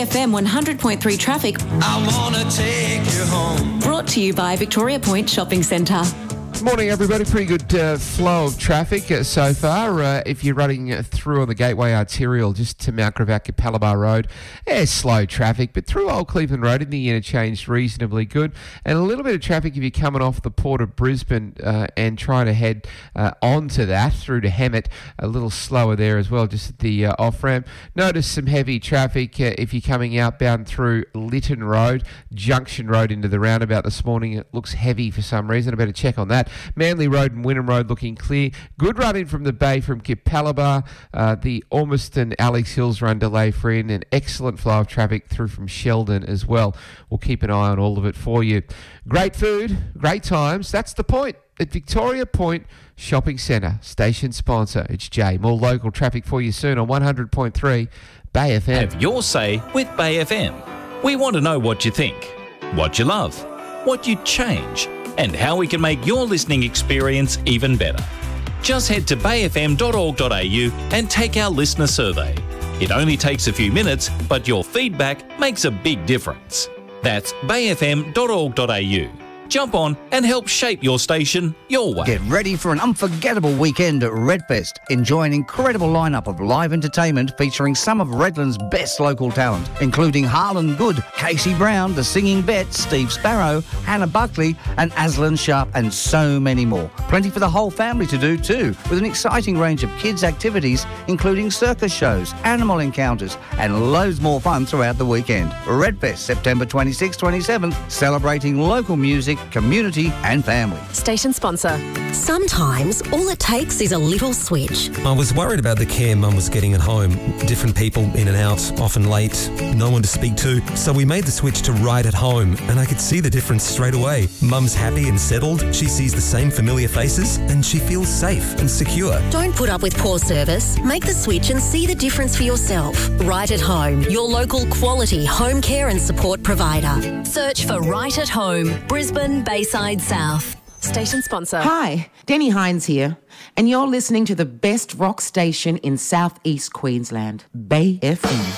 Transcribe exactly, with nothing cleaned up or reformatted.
F M one hundred point three traffic. I wanna take you home. Brought to you by Victoria Point Shopping Centre. Morning, everybody. Pretty good uh, flow of traffic uh, so far. Uh, if you're running uh, through on the Gateway Arterial just to Mount Gravatt, Capalaba Road, yeah, slow traffic, but through Old Cleveland Road in the interchange, reasonably good. And a little bit of traffic if you're coming off the Port of Brisbane uh, and trying to head uh, onto that through to Hemet, a little slower there as well, just at the uh, off-ramp. Notice some heavy traffic uh, if you're coming outbound through Lytton Road, Junction Road into the roundabout this morning. It looks heavy for some reason. I better check on that. Manly Road and Wynnum Road looking clear. Good run in from the Bay from Capalaba. Uh, the Ormiston Alex Hills run delay free, and an excellent flow of traffic through from Sheldon as well. We'll keep an eye on all of it for you. Great food, great times. That's the point at Victoria Point Shopping Centre. Station sponsor. It's Jay. More local traffic for you soon on one hundred point three Bay F M. Have your say with Bay F M. We want to know what you think, what you love, what you'd change, and how we can make your listening experience even better. Just head to bay f m dot org dot a u and take our listener survey. It only takes a few minutes, but your feedback makes a big difference. That's bay f m dot org dot a u. Jump on and help shape your station your way. Get ready for an unforgettable weekend at Redfest. Enjoy an incredible lineup of live entertainment featuring some of Redland's best local talent, including Harlan Good, Casey Brown, The Singing Vet, Steve Sparrow, Hannah Buckley and Aslan Sharp, and so many more. Plenty for the whole family to do too, with an exciting range of kids' activities, including circus shows, animal encounters and loads more fun throughout the weekend. Redfest, September twenty-sixth, twenty-seventh, celebrating local music, community and family. Station sponsor. Sometimes all it takes is a little switch. I was worried about the care Mum was getting at home. Different people in and out, often late, no one to speak to. So we made the switch to Right at Home, and I could see the difference straight away. Mum's happy and settled, she sees the same familiar faces, and she feels safe and secure. Don't put up with poor service. Make the switch and see the difference for yourself. Right at Home, your local quality home care and support provider. Search for Right at Home, Brisbane, Bayside South. Station sponsor. Hi, Denny Hines here, and you're listening to the best rock station in southeast Queensland, Bay F M.